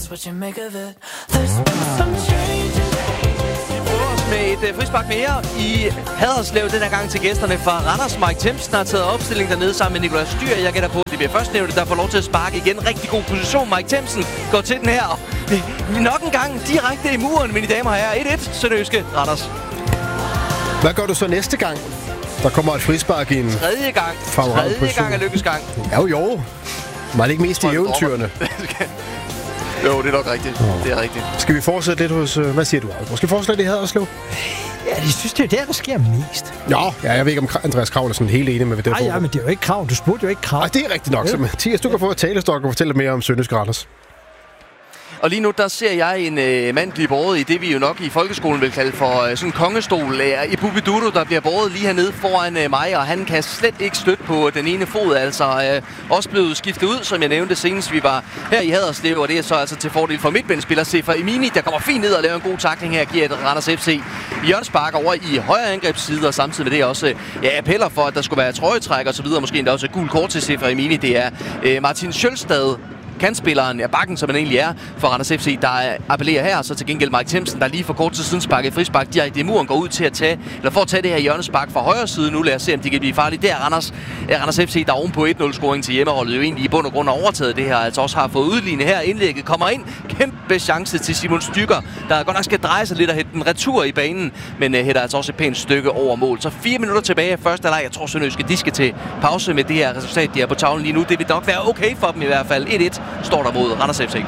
Med et frispark mere i Haderslev, den her gang til gæsterne fra Randers. Mike Themsen har taget opstilling dernede sammen med Nikolaj Styr. Jeg gætter på, at det bliver førstnævnte, der får lov til at sparke igen. Rigtig god position. Mike Themsen går til den her. Nok en gang direkte i muren, mine damer og herrer. 1-1, Sønderjyske Randers. Hvad gør du så næste gang? Der kommer et frispark i en... Tredje gang er lykkes gang. Jo. Var det ikke mest i eventyrene? Jo, det er nok rigtigt. Det er rigtigt. Skal vi fortsætte lidt hos... Hvad siger du, Aalborg? Skal vi fortsætte det her, Oslo? Ja, jeg synes, det er der sker mest. Ja, jeg ved ikke, om Andreas Krav er sådan helt enig med det. Nej, men det er jo ikke Krav. Du spurgte jo ikke Krav. Ej, det er rigtigt nok. Ja. Mathias, du kan få et talestok og fortælle mere om Sønderjyske Randers. Og lige nu, der ser jeg en mand blive båret i det, vi jo nok i folkeskolen vil kalde for sådan en kongestol. Ibubiduru, der bliver båret lige hernede foran mig, og han kan slet ikke støtte på den ene fod. Altså også blevet skiftet ud, som jeg nævnte senest, vi var her i Haderslev, og det er så altså til fordel for midtbanespiller Sefer Emini, der kommer fint ned og laver en god tackling her, giver et Randers FC hjørnespark over i højre angrebsside, og samtidig med det også appeller for, at der skulle være trøjetræk og så videre, måske endda også et gult kort til Sefer Emini. Det er Martin Sjølstad, kantspilleren, bakken, som han egentlig er for Randers FC, der appellerer her, så til gengæld Mike Themsen, der lige for kort tid siden sparkede frispark direkte i muren, går ud til at tage det her hjørnespark fra højre side nu. Lad os se, om de kan blive farlige. Det er Randers FC, der oven på 1-0-scoring til hjemmeholdet jo egentlig i bund og grund har overtaget det her, altså også har fået udlignet her. Indlægget kommer ind. Kæmpe chance til Simon Stygger, der godt nok skal dreje sig lidt og hætte den retur i banen, men hætter altså også et pænt stykke over mål. Så 4 minutter tilbage af første halvleg. Jeg tror, Sønderjyske, de skal til pause med det her resultat, de er på tavlen lige nu. Det vil nok være okay for dem i hvert fald. 1-1 står der mod Randers FC.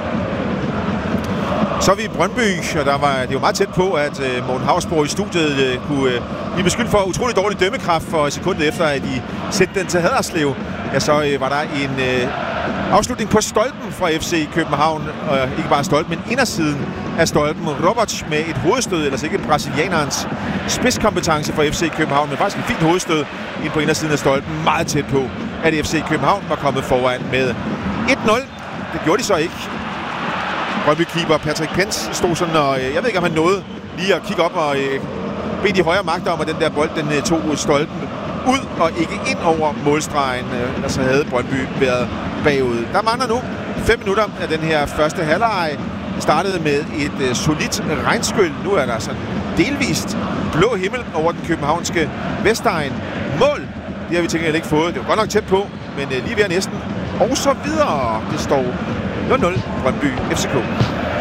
Så er vi i Brøndby, og det var meget tæt på, at Morten Havsborg i studiet kunne blive beskyldt for utrolig dårlig dømmekraft for sekundet efter, at de sendte den til Haderslev. Ja, så var der en afslutning på stolpen fra FC København, og ikke bare stolpen, men indersiden af stolpen. Roberts med et hovedstød, ellers ikke brasilianerens spidskompetence for FC København, men faktisk en fint hovedstød ind på indersiden af stolpen, meget tæt på, at FC København var kommet foran med 1-0. Det gjorde de så ikke. Brøndby-keeper Patrick Pence stod sådan, og jeg ved ikke, om han nåede lige at kigge op og bede de højre magter om, at den der bold, den tog stolpen ud og ikke ind over målstregen. Så havde Brøndby været bagud. Der mangler nu 5 minutter af den her første halvleg. Startede med et solidt regnskyld. Nu er der sådan delvist blå himmel over den københavnske Vestegn. Mål, det har vi tænkt ikke fået. Det var godt nok tæt på, men lige ved næsten. Og så videre. Det står 0-0 Brøndby FCK.